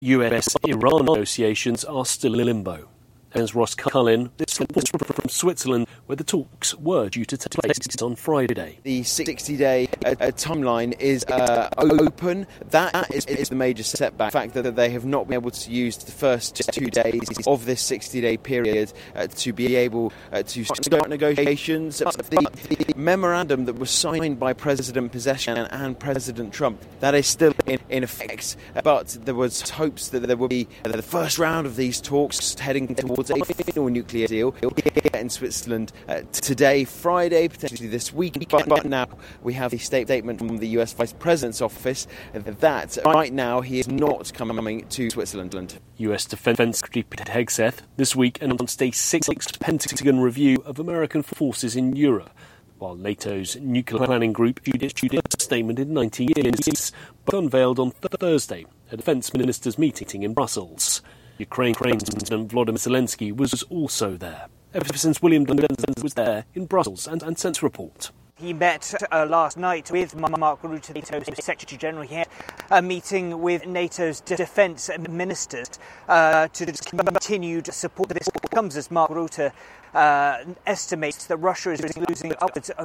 US-Iran negotiations are still in limbo. As Ross Cullen, this was from Switzerland, where the talks were due to take place on Friday. The 60-day timeline is open. That is the major setback. The fact that they have not been able to use the first 2 days of this 60-day period to be able to start negotiations. The memorandum that was signed by President Pezeshkian and President Trump, that is still in effect. But there was hopes that there would be the first round of these talks heading towards a final nuclear deal here in Switzerland today, Friday, potentially this week. But now we have a statement from the US Vice President's office that right now he is not coming to Switzerland. US Defense Secretary Pete Hegseth this week announced a sixth Pentagon review of American forces in Europe, while NATO's nuclear planning group issued a statement in 90 years, but unveiled on Thursday at a defense ministers' meeting in Brussels. Ukraine's President Volodymyr Zelensky was also there, ever since William Dunn was there in Brussels and sent a report. He met last night with Mark Rutte, NATO's Secretary General. He had a meeting with NATO's defence ministers to continued support. This comes as Mark Rutte estimates that Russia is losing upwards of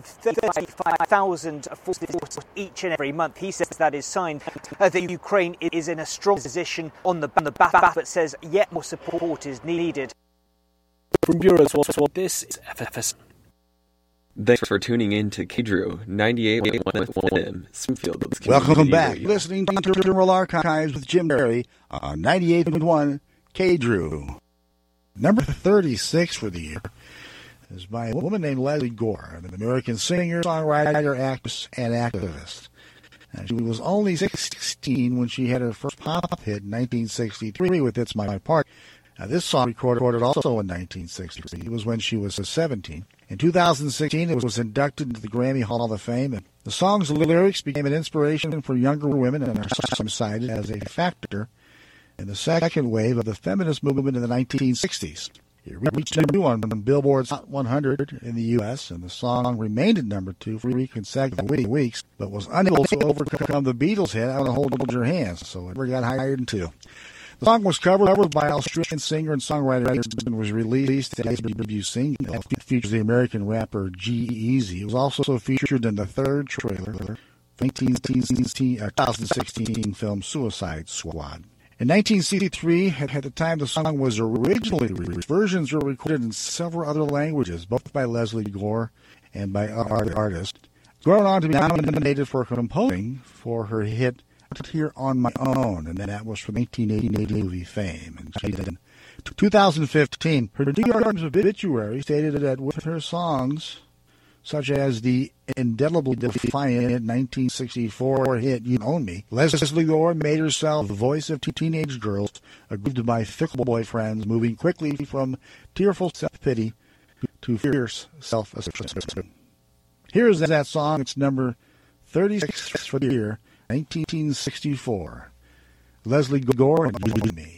35,000 forces each and every month. He says that is sign that Ukraine is in a strong position on the battle, but says yet more support is needed. From Bureau 12, this is FFS. Thanks for tuning in to KDRU 98.1 FM, Springfield. Welcome back. Listening to General Archives with Jim Berry on 98.1 KDRU. Number 36 for the year is by a woman named Lesley Gore, an American singer, songwriter, actress, and activist. She was only 16 when she had her first pop hit in 1963 with It's My Part. Now, this song recorded also in 1963. It was when she was 17. In 2016, it was inducted into the Grammy Hall of Fame, and the song's lyrics became an inspiration for younger women and are sometimes cited as a factor in the second wave of the feminist movement in the 1960s. It reached number 2 on Billboard's Hot 100 in the U.S., and the song remained at number 2 for 3 consecutive weeks, but was unable to overcome the Beatles' hit, I Want to Hold Your Hands, so it never got higher than 2. The song was covered by Australian singer and songwriter and was released as a debut single. It features the American rapper G-Eazy. It was also featured in the third trailer for the 2016 film Suicide Squad. In 1963, at the time the song was originally released, versions were recorded in several other languages, both by Lesley Gore and by other artists. Gore went on to be nominated for composing for her hit Here on My Own, and that was from 1980 movie Fame. And she did in 2015. Her New York Times obituary stated that with her songs, such as the indelibly defiant 1964 hit You Own Me, Lesley Gore made herself the voice of teenage girls aggrieved by fickle boyfriends, moving quickly from tearful self-pity to fierce self-assertion. Here's that song. It's number 36 for the year 1964. Lesley Gore and You Me.